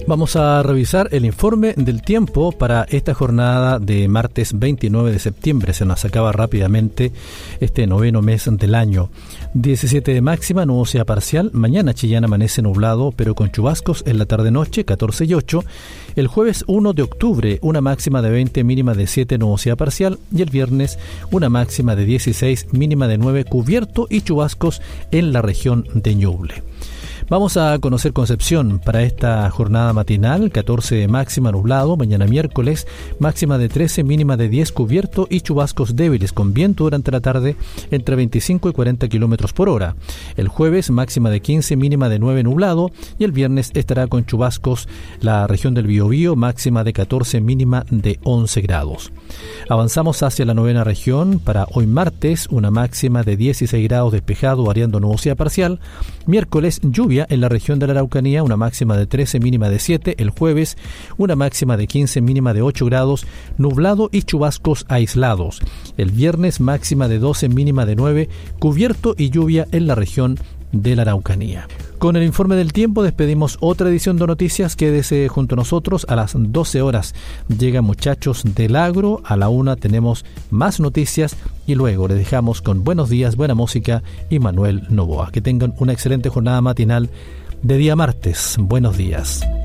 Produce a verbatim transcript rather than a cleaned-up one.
Vamos a revisar el informe del tiempo para esta jornada de martes veintinueve de septiembre. Se nos acaba rápidamente este noveno mes del año. diecisiete de máxima, nubosidad parcial. Mañana Chillán amanece nublado, pero con chubascos en la tarde-noche, catorce y ocho. El jueves uno de octubre, una máxima de veinte, mínima de siete, nubosidad parcial. Y el viernes, una máxima de dieciséis, mínima de nueve, cubierto y chubascos en la región de Ñuble. Vamos a conocer Concepción para esta jornada matinal. catorce de máxima, nublado. Mañana miércoles, máxima de trece, mínima de diez, cubierto y chubascos débiles con viento durante la tarde entre veinticinco y cuarenta kilómetros por hora. El jueves, máxima de quince, mínima de nueve, nublado. Y el viernes estará con chubascos la región del Biobío, máxima de catorce, mínima de once grados. Avanzamos hacia la novena región. Para hoy martes, una máxima de dieciséis grados, despejado, variando nubosidad parcial. Miércoles, lluvia en la región de la Araucanía, una máxima de trece, mínima de siete. El jueves, una máxima de quince, mínima de ocho grados, nublado y chubascos aislados. El viernes, máxima de doce, mínima de nueve, cubierto y lluvia en la región de la Araucanía. Con el informe del tiempo despedimos otra edición de noticias. Quédese junto a nosotros a las doce horas. Llegan Muchachos del Agro. A la una tenemos más noticias y luego les dejamos con buenos días, buena música y Manuel Novoa. Que tengan una excelente jornada matinal de día martes. Buenos días.